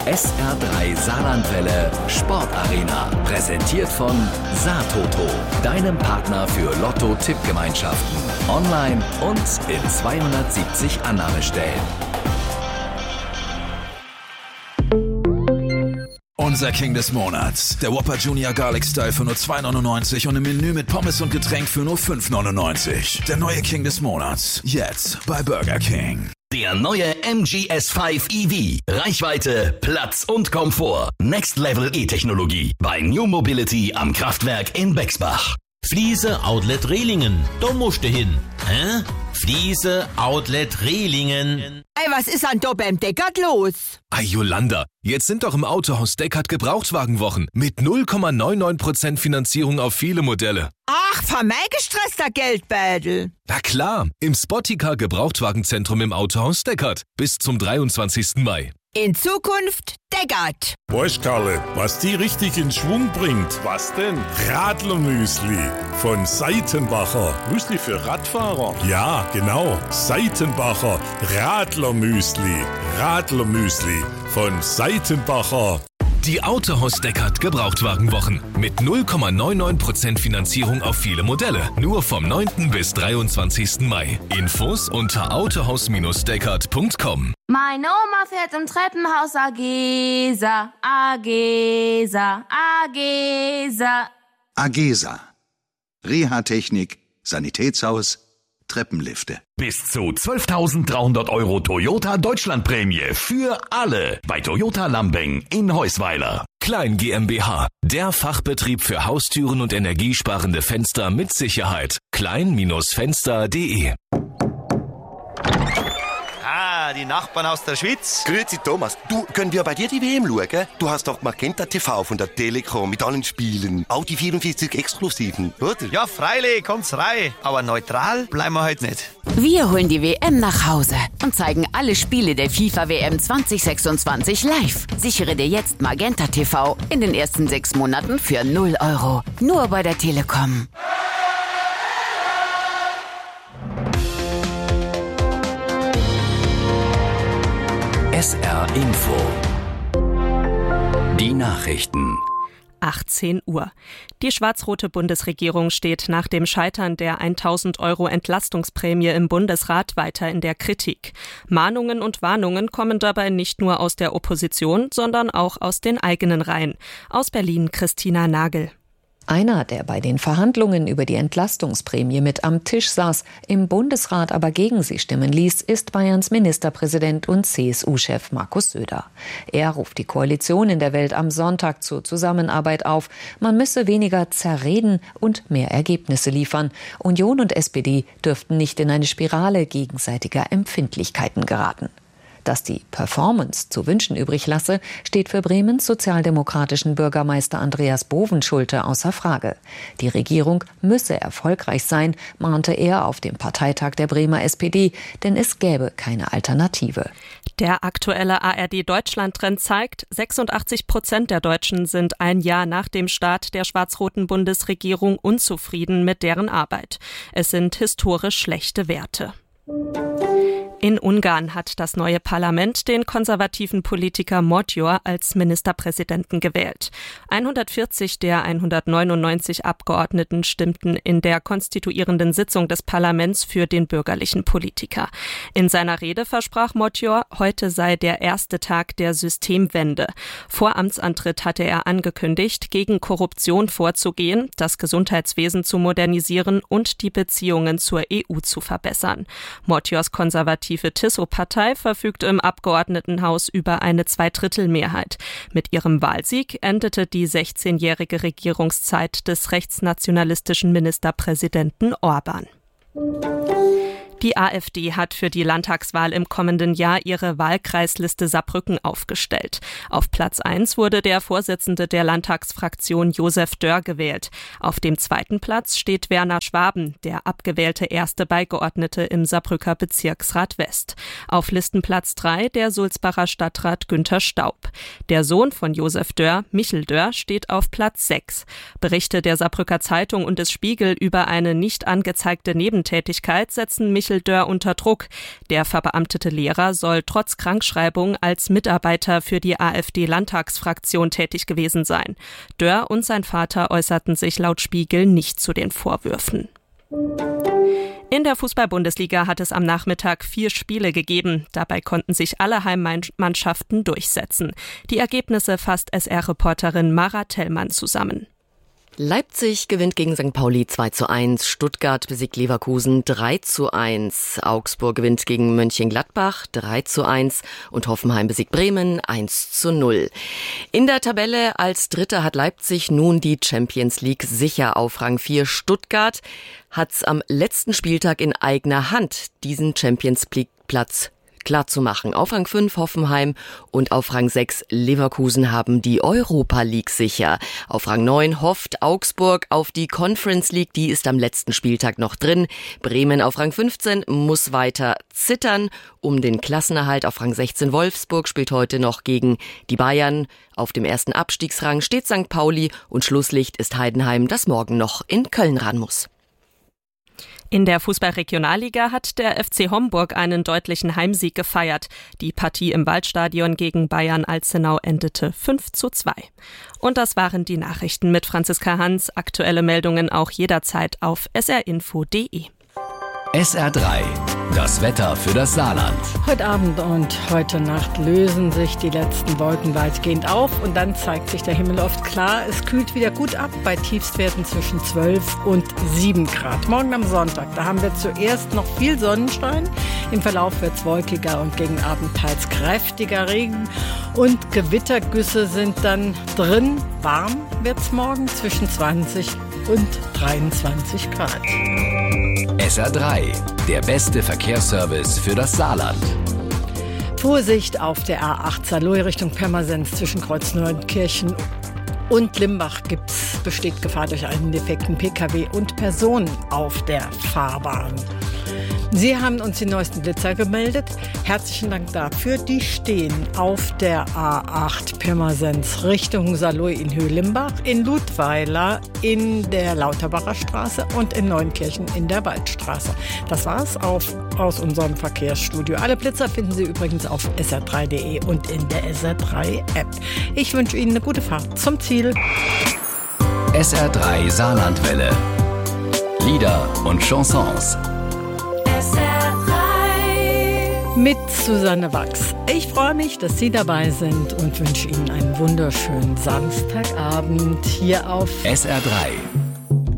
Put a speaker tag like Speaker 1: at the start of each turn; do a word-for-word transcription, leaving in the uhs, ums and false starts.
Speaker 1: S R drei Saarlandwelle Sportarena. Präsentiert von Saartoto, deinem Partner für Lotto-Tippgemeinschaften. Online und in zweihundertsiebzig Annahmestellen.
Speaker 2: Unser King des Monats. Der Whopper Junior Garlic Style für nur zwei neunundneunzig und im Menü mit Pommes und Getränk für nur fünf neunundneunzig. Der neue King des Monats. Jetzt bei Burger King.
Speaker 1: Der neue M G S fünf E V. Reichweite, Platz und Komfort. Next Level E-Technologie. Bei New Mobility am Kraftwerk in Bexbach.
Speaker 3: Fliese Outlet Rehlingen. Da musst du hin. Hä? Fliese Outlet Rehlingen.
Speaker 4: Ey, was ist an da beim Deckard los?
Speaker 5: Ei, Jolanda, jetzt sind doch im Autohaus Deckard Gebrauchtwagenwochen mit null Komma neunundneunzig Prozent Finanzierung auf viele Modelle.
Speaker 4: Ach, von mein gestresster Geldbeutel.
Speaker 5: Na klar, im Spotticar Gebrauchtwagenzentrum im Autohaus Deckard bis zum dreiundzwanzigsten Mai.
Speaker 4: In Zukunft Deckard.
Speaker 6: Weißt, Karle, was die richtig in Schwung bringt? Was denn? Radlermüsli von Seitenbacher. Müsli für Radfahrer? Ja, genau. Seitenbacher Radlermüsli. Radlermüsli von Seitenbacher.
Speaker 5: Die Autohaus Deckard Gebrauchtwagenwochen mit null Komma neunundneunzig Prozent Finanzierung auf viele Modelle. Nur vom neunten bis dreiundzwanzigsten Mai. Infos unter autohaus deckard punkt com.
Speaker 7: Meine Oma fährt im Treppenhaus Agesa, Agesa, Agesa.
Speaker 8: Agesa. Reha-Technik, Sanitätshaus, Treppenlifte.
Speaker 1: Bis zu zwölftausenddreihundert Euro Toyota Deutschlandprämie für alle bei Toyota Lambeng in Heusweiler.
Speaker 5: Klein GmbH, der Fachbetrieb für Haustüren und energiesparende Fenster mit Sicherheit. klein Fenster punkt de.
Speaker 9: Ah, die Nachbarn aus der Schweiz.
Speaker 10: Grüezi Thomas, du, können wir bei dir die W M schauen? Du hast doch Magenta T V von der Telekom mit allen Spielen. Auch die vierundvierzig Exklusiven, oder?
Speaker 9: Ja, freilich, kommt's rein. Aber neutral bleiben wir heute nicht.
Speaker 11: Wir holen die W M nach Hause und zeigen alle Spiele der FIFA W M zwanzig sechsundzwanzig live. Sichere dir jetzt Magenta T V in den ersten sechs Monaten für null Euro. Nur bei der Telekom.
Speaker 1: S R Info. Die Nachrichten.
Speaker 12: achtzehn Uhr. Die schwarz-rote Bundesregierung steht nach dem Scheitern der tausend Euro Entlastungsprämie im Bundesrat weiter in der Kritik. Mahnungen und Warnungen kommen dabei nicht nur aus der Opposition, sondern auch aus den eigenen Reihen. Aus Berlin Christina Nagel.
Speaker 13: Einer, der bei den Verhandlungen über die Entlastungsprämie mit am Tisch saß, im Bundesrat aber gegen sie stimmen ließ, ist Bayerns Ministerpräsident und C S U-Chef Markus Söder. Er ruft die Koalition in der Welt am Sonntag zur Zusammenarbeit auf. Man müsse weniger zerreden und mehr Ergebnisse liefern. Union und S P D dürften nicht in eine Spirale gegenseitiger Empfindlichkeiten geraten. Dass die Performance zu wünschen übrig lasse, steht für Bremens sozialdemokratischen Bürgermeister Andreas Bovenschulte außer Frage. Die Regierung müsse erfolgreich sein, mahnte er auf dem Parteitag der Bremer S P D, denn es gäbe keine Alternative.
Speaker 12: Der aktuelle A R D-Deutschland-Trend zeigt, sechsundachtzig Prozent der Deutschen sind ein Jahr nach dem Start der schwarz-roten Bundesregierung unzufrieden mit deren Arbeit. Es sind historisch schlechte Werte. In Ungarn hat das neue Parlament den konservativen Politiker Modjor als Ministerpräsidenten gewählt. hundertvierzig der hundertneunundneunzig Abgeordneten stimmten in der konstituierenden Sitzung des Parlaments für den bürgerlichen Politiker. In seiner Rede versprach Modjor, heute sei der erste Tag der Systemwende. Vor Amtsantritt hatte er angekündigt, gegen Korruption vorzugehen, das Gesundheitswesen zu modernisieren und die Beziehungen zur E U zu verbessern. Modjors konservative T I S O-Partei verfügt im Abgeordnetenhaus über eine Zweidrittelmehrheit. Mit ihrem Wahlsieg endete die sechzehnjährige Regierungszeit des rechtsnationalistischen Ministerpräsidenten Orban. Die AfD hat für die Landtagswahl im kommenden Jahr ihre Wahlkreisliste Saarbrücken aufgestellt. Auf Platz eins wurde der Vorsitzende der Landtagsfraktion Josef Dörr gewählt. Auf dem zweiten Platz steht Werner Schwaben, der abgewählte erste Beigeordnete im Saarbrücker Bezirksrat West. Auf Listenplatz drei der Sulzbacher Stadtrat Günther Staub. Der Sohn von Josef Dörr, Michel Dörr, steht auf Platz sechs. Berichte der Saarbrücker Zeitung und des Spiegel über eine nicht angezeigte Nebentätigkeit setzen Michel Michael Dörr unter Druck. Der verbeamtete Lehrer soll trotz Krankschreibung als Mitarbeiter für die AfD-Landtagsfraktion tätig gewesen sein. Dörr und sein Vater äußerten sich laut Spiegel nicht zu den Vorwürfen. In der Fußball-Bundesliga hat es am Nachmittag vier Spiele gegeben. Dabei konnten sich alle Heimmannschaften durchsetzen. Die Ergebnisse fasst S R-Reporterin Mara Tellmann zusammen.
Speaker 14: Leipzig gewinnt gegen Sankt Pauli zwei zu eins, Stuttgart besiegt Leverkusen drei zu eins, Augsburg gewinnt gegen Mönchengladbach drei zu eins und Hoffenheim besiegt Bremen eins zu null. In der Tabelle als Dritter hat Leipzig nun die Champions League sicher. Auf Rang vier Stuttgart hat's am letzten Spieltag in eigener Hand, diesen Champions League Platz klar zu machen. Auf Rang fünf Hoffenheim und auf Rang sechs Leverkusen haben die Europa League sicher. Auf Rang neun hofft Augsburg auf die Conference League, die ist am letzten Spieltag noch drin. Bremen auf Rang fünfzehn muss weiter zittern um den Klassenerhalt. Auf Rang sechzehn Wolfsburg spielt heute noch gegen die Bayern. Auf dem ersten Abstiegsrang steht Sankt Pauli und Schlusslicht ist Heidenheim, das morgen noch in Köln ran muss.
Speaker 12: In der Fußball-Regionalliga hat der F C Homburg einen deutlichen Heimsieg gefeiert. Die Partie im Waldstadion gegen Bayern-Alzenau endete fünf zu zwei. Und das waren die Nachrichten mit Franziska Hans. Aktuelle Meldungen auch jederzeit auf s r info punkt d e.
Speaker 1: S R drei, das Wetter für das Saarland.
Speaker 15: Heute Abend und heute Nacht lösen sich die letzten Wolken weitgehend auf und dann zeigt sich der Himmel oft klar. Es kühlt wieder gut ab bei Tiefstwerten zwischen zwölf und sieben Grad. Morgen am Sonntag, da haben wir zuerst noch viel Sonnenschein. Im Verlauf wird es wolkiger und gegen Abend teils kräftiger Regen und Gewittergüsse sind dann drin. Warm wird es morgen zwischen zwanzig und dreiundzwanzig Grad.
Speaker 1: S R drei, der beste Verkehrsservice für das Saarland.
Speaker 15: Vorsicht auf der A acht Saarlouis Richtung Pirmasens zwischen Kreuzneunkirchen und Limbach gibt's, besteht Gefahr durch einen defekten P K W und Personen auf der Fahrbahn. Sie haben uns die neuesten Blitzer gemeldet. Herzlichen Dank dafür. Die stehen auf der A acht Pirmasens Richtung Saarlouis in Höhe-Limbach, in Ludweiler, in der Lauterbacher Straße und in Neunkirchen in der Waldstraße. Das war's auf, aus unserem Verkehrsstudio. Alle Blitzer finden Sie übrigens auf s r drei punkt d e und in der S R drei App. Ich wünsche Ihnen eine gute Fahrt zum Ziel.
Speaker 1: S R drei Saarlandwelle. Lieder und Chansons.
Speaker 15: Mit Susanne Wachs. Ich freue mich, dass Sie dabei sind und wünsche Ihnen einen wunderschönen Samstagabend hier auf
Speaker 1: S R drei.